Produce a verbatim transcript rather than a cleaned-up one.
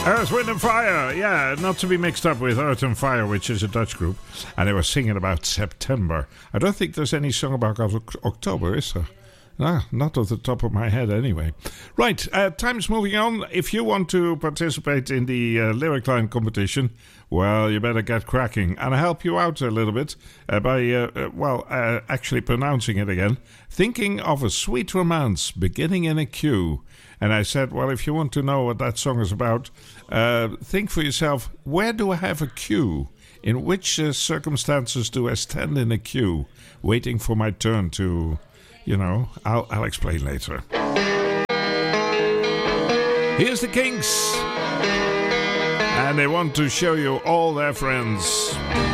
Earth, Wind and Fire, yeah, not to be mixed up with Earth and Fire, which is a Dutch group, and they were singing about September. I don't think there's any song about October, is there? No, not off the top of my head anyway. Right, uh, time's moving on. If you want to participate in the uh, Lyric Line competition, well, you better get cracking. And I'll help you out a little bit uh, by, uh, uh, well, uh, actually pronouncing it again. Thinking of a sweet romance beginning in a queue. And I said, well, if you want to know what that song is about, uh, think for yourself, where do I have a queue? In which uh, circumstances do I stand in a queue, waiting for my turn to, you know, I'll, I'll explain later. Here's the Kinks. And they want to show you all their friends.